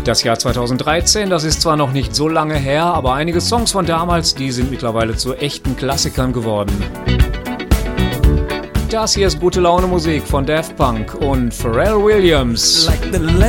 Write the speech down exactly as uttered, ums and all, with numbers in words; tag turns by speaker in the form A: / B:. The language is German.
A: Das Jahr zweitausenddreizehn, das ist zwar noch nicht so lange her, aber einige Songs von damals, die sind mittlerweile zu echten Klassikern geworden. Das hier ist gute Laune Musik von Daft Punk und Pharrell Williams.
B: Like the